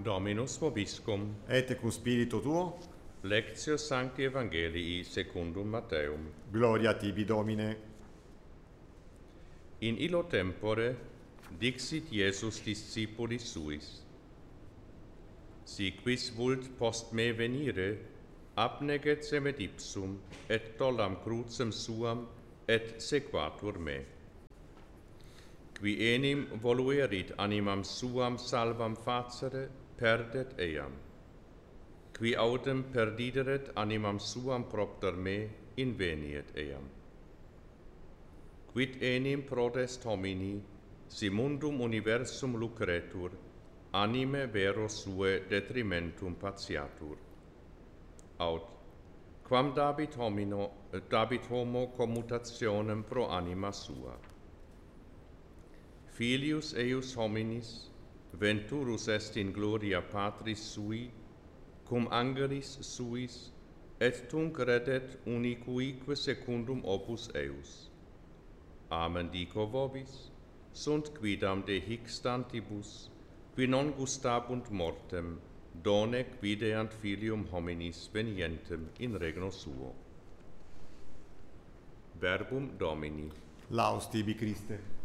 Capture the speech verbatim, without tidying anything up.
Dominus vobiscum. Et cum spiritu tuo, Lectio Sancti Evangelii secundum Matteum. gloria tibi Domine. In illo tempore dixit Iesus discipulis suis: Si quis vult post me venire, abneget se med ipsum, et tollam crucem suam, et sequatur me. Qui enim voluerit animam suam salvam facere, perdet eam. Qui audem perdideret animam suam propter me, inveniet eam. Quid enim prodest homini, si mundum universum lucretur, anime vero sue detrimentum patiatur. Aut, quam dabit homino, dabit homo commutationem pro anima sua. Filius eius hominis, venturus est in gloria Patris sui, cum angelis suis, et tunc redet unicuique secundum opus eius. Amen dico vobis, sunt quidam de hic stantibus, qui non gustabunt mortem, donec videant filium hominis venientem in regno suo. Verbum Domini. Laus tibi Christe.